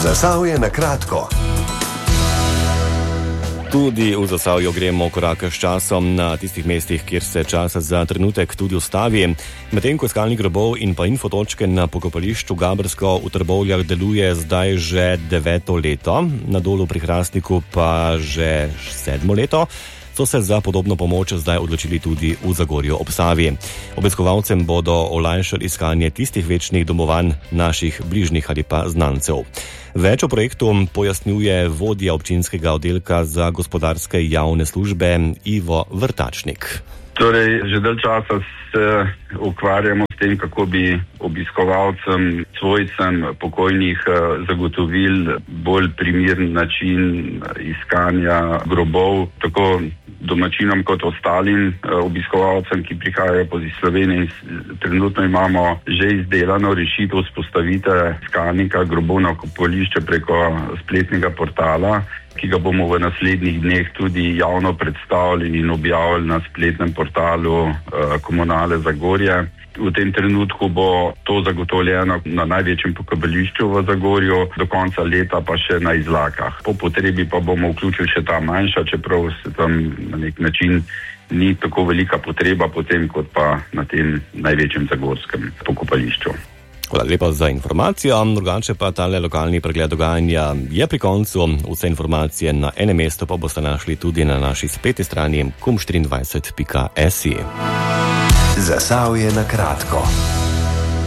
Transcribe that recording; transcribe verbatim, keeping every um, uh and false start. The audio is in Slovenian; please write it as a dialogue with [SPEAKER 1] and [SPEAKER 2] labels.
[SPEAKER 1] Zasavje na kratko.
[SPEAKER 2] Tudi v Zasavju gremo korak s časom na tistih mestih, kjer se čas za trenutek tudi ustavi. Medtem ko iskalnik grobov in pa infotočke na pokopališču Gabrsko v Trbovljah deluje zdaj že deveto leto, na Dolu pri Hrastniku pa že sedmo leto, so se za podobno pomoč zdaj odločili tudi v Zagorju ob Savi. Obiskovalcem bodo olajšali iskanje tistih večnih domovanj naših bližnjih ali pa znancev. Več o projektu pojasnjuje vodja občinskega oddelka za gospodarske javne službe Ivo Vrtačnik.
[SPEAKER 3] Torej, že dalj časa se ukvarjamo s tem, kako bi obiskovalcem, svojcem pokojnih zagotovili bolj primeren način iskanja grobov, tako domačinom kot ostalim obiskovalcem, ki prihajajo po Sloveniji. Trenutno imamo že izdelano rešitev vzpostavitve iskalnika grobov na pokopališče preko spletnega portala, ki ga bomo v naslednjih dneh tudi javno predstavili in objavili na spletnem portalu uh, Komunale Zagorje. V tem trenutku bo to zagotovljeno na največjem pokopališču v Zagorju, do konca leta pa še na Izlakah. Po potrebi pa bomo vključili še ta manjša, čeprav se tam na nek način ni tako velika potreba potem kot pa na tem največjem zagorskem pokopališču.
[SPEAKER 2] Hvala lepa za informacijo, drugače pa tale lokalni pregled dogajanja je pri koncu. Vse informacije na enem mestu pa boste našli tudi na naši spletni strani kum štiriindvajset pika si.
[SPEAKER 1] Zasavje na kratko.